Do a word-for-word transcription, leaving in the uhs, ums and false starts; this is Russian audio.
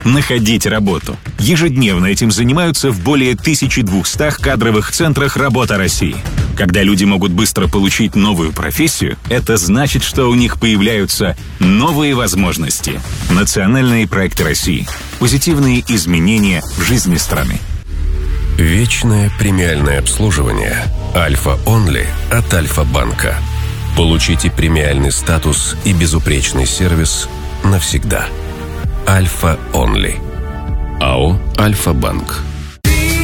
Находить работу. Ежедневно этим занимаются в более тысячи двухстах кадровых центрах «Работа России». Когда люди могут быстро получить новую профессию, это значит, что у них появляются новые возможности. Национальные проекты России. Позитивные изменения в жизни страны. Вечное премиальное обслуживание «Альфа Онли» от Альфа-банка. Получите премиальный статус и безупречный сервис навсегда. «Альфа Онли». АО «Альфа-банк».